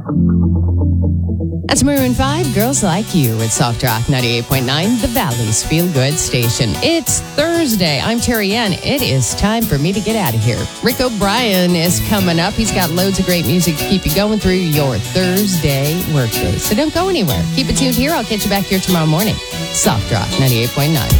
That's Maroon 5, Girls Like You at Soft Rock 98.9, the Valley's Feel Good Station. It's Thursday. I'm Terry Ann. It is time for me to get out of here. Rick O'Brien is coming up. He's got loads of great music to keep you going through your Thursday workday. So don't go anywhere. Keep it tuned here. I'll catch you back here tomorrow morning. Soft Rock 98.9.